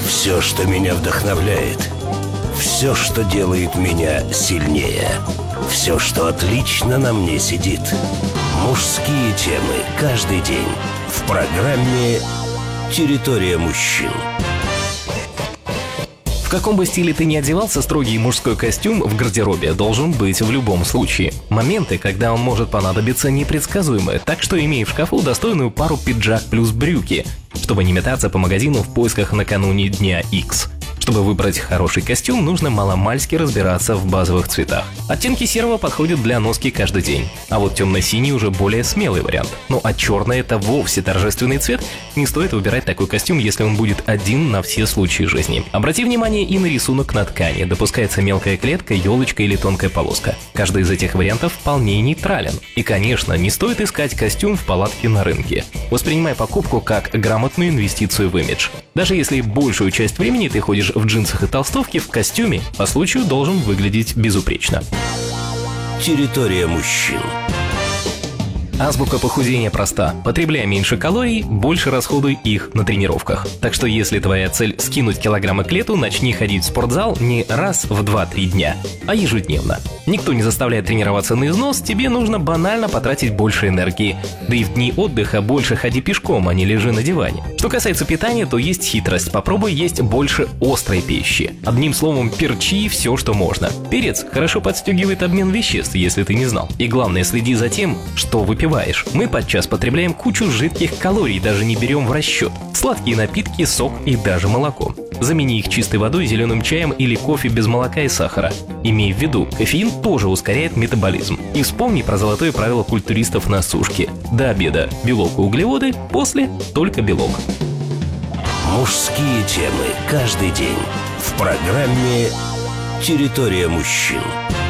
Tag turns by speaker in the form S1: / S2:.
S1: Все, что меня вдохновляет. Все, что делает меня сильнее. Все, что отлично на мне сидит. Мужские темы каждый день в программе «Территория мужчин».
S2: В каком бы стиле ты ни одевался, строгий мужской костюм в гардеробе должен быть в любом случае. Моменты, когда он может понадобиться, непредсказуемы, так что имей в шкафу достойную пару пиджак плюс брюки, чтобы не метаться по магазину в поисках накануне дня X. Чтобы выбрать хороший костюм, нужно маломальски разбираться в базовых цветах. Оттенки серого подходят для носки каждый день, а вот темно-синий уже более смелый вариант. Ну а черный — это вовсе торжественный цвет, не стоит выбирать такой костюм, если он будет один на все случаи жизни. Обрати внимание и на рисунок на ткани, допускается мелкая клетка, елочка или тонкая полоска. Каждый из этих вариантов вполне нейтрален. И, конечно, не стоит искать костюм в палатке на рынке. Воспринимай покупку как грамотную инвестицию в имидж. Даже если большую часть времени ты ходишь в джинсах и толстовке, в костюме по случаю должен выглядеть безупречно.
S1: Территория мужчин.
S2: Азбука похудения проста. Потребляй меньше калорий, больше расходуй их на тренировках. Так что если твоя цель скинуть килограммы к лету, начни ходить в спортзал не раз в 2-3 дня, а ежедневно. Никто не заставляет тренироваться на износ, тебе нужно банально потратить больше энергии. Да и в дни отдыха больше ходи пешком, а не лежи на диване. Что касается питания, то есть хитрость. Попробуй есть больше острой пищи. Одним словом, перчи все, что можно. Перец хорошо подстегивает обмен веществ, если ты не знал. И главное, следи за тем, что выпиваешь. Мы подчас потребляем кучу жидких калорий, даже не берем в расчет. Сладкие напитки, сок и даже молоко. Замени их чистой водой, зеленым чаем или кофе без молока и сахара. Имей в виду, кофеин тоже ускоряет метаболизм. И вспомни про золотое правило культуристов на сушке. До обеда белок и углеводы, после только белок.
S1: Мужские темы каждый день в программе «Территория мужчин».